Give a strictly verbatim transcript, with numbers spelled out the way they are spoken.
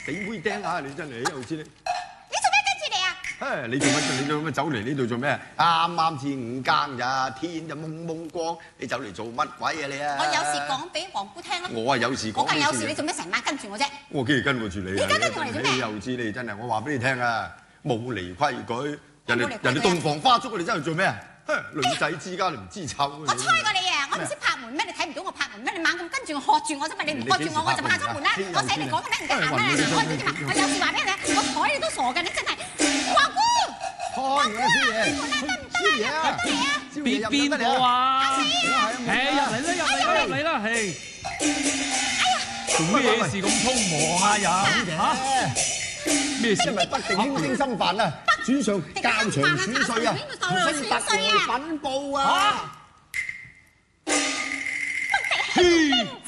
死妹釘啊！你真係又知你。 你做咩跟住嚟啊？ 誒，你做乜？你做乜走嚟呢度做咩？啱啱天五更咋，天就蒙蒙光，你走嚟做乜鬼啊你啊？ 我有事講俾黃姑聽咯。 我係有事講。 我梗係有事，你做咩成晚跟住我啫？ 我梗係跟住你啊！ 你而家跟住我嚟做咩？ 你又知你真係，我話俾你聽啊，冇離規矩，人哋人哋洞房花燭，你真係做咩啊？女仔之間你唔知醜。 我猜過你啊！我唔識拍門咩？你睇唔到我拍門咩？你猛咁跟住我，喝住我啫嘛！你唔喝住我，我就拍咗門啦！我寫嚟講嘅咩？唔得閒啦！我知啫嘛！我有事話俾你聽，我睬你都傻嘅，你真係黃姑。 開門啦，宵夜！ 宵夜啊！ 邊邊個啊？ 係入嚟啦，入嚟啦，入嚟啦，係。做咩事咁匆忙啊？又嚇？咩事？ 咪不定輕聲心煩啊！主上教場選帥啊，升特來稟報啊！ 不敵輕聲